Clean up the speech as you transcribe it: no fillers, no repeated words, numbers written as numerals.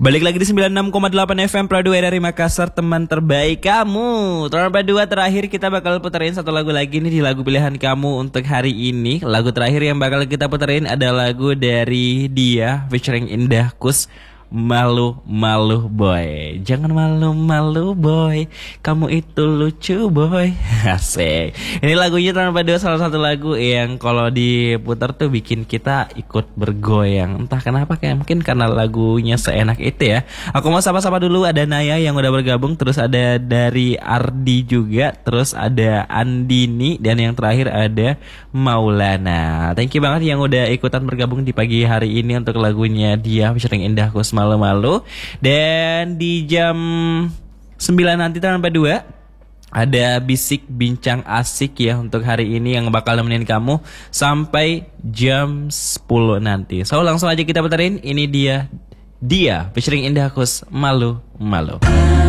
Balik lagi di 96,8 FM Pradua dari Makassar, teman terbaik kamu. Tahun kedua terakhir kita bakal puterin satu lagu lagi nih di lagu pilihan kamu untuk hari ini. Lagu terakhir yang bakal kita puterin ada lagu dari Dia featuring Indah Kus, Malu-malu boy. Jangan malu-malu boy, kamu itu lucu boy. Asik. Ini lagunya tanpa dua, salah satu lagu yang kalau diputar tuh bikin kita ikut bergoyang. Entah kenapa, kayak mungkin karena lagunya seenak itu ya. Aku mau sapa-sapa dulu, ada Naya yang udah bergabung, terus ada dari Ardi juga, terus ada Andini, dan yang terakhir ada Maulana. Thank you banget yang udah ikutan bergabung di pagi hari ini untuk lagunya Dia featuring Indah Kus, Malu-malu. Dan di jam 9 nanti tanpa dua ada bisik bincang asik ya untuk hari ini yang bakal nemenin kamu sampai jam 10 nanti. So langsung aja kita puterin, ini dia featuring Indah Kus, Malu-malu.